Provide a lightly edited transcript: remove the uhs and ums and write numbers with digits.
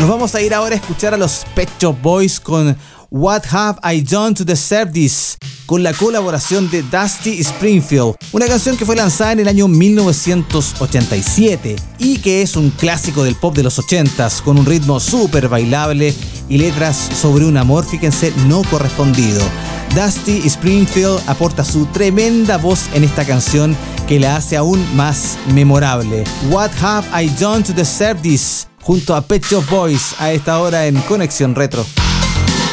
Nos vamos a ir ahora a escuchar a los Pet Shop Boys con What Have I Done to Deserve This, con la colaboración de Dusty Springfield, una canción que fue lanzada en el año 1987 y que es un clásico del pop de los 80s, con un ritmo súper bailable y letras sobre un amor, fíjense, no correspondido. Dusty Springfield aporta su tremenda voz en esta canción que la hace aún más memorable. What Have I Done to Deserve This, junto a Pet Shop Boys, a esta hora en Conexión Retro.